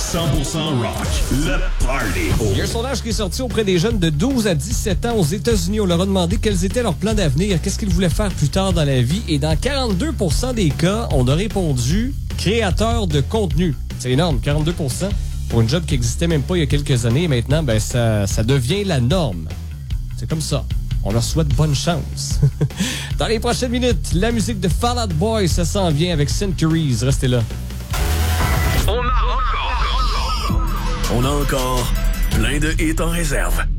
100% rock. Le party. Il y a un sondage qui est sorti auprès des jeunes de 12 à 17 ans aux États-Unis. On leur a demandé quels étaient leurs plans d'avenir, qu'est-ce qu'ils voulaient faire plus tard dans la vie. Et dans 42% des cas, on a répondu créateur de contenu. C'est énorme, 42%. Pour une job qui n'existait même pas il y a quelques années. Et maintenant, ben, ça devient la norme. C'est comme ça. On leur souhaite bonne chance. Dans les prochaines minutes, la musique de Fall Out Boy, ça s'en vient avec Centuries. Restez là. On a encore plein de hits en réserve.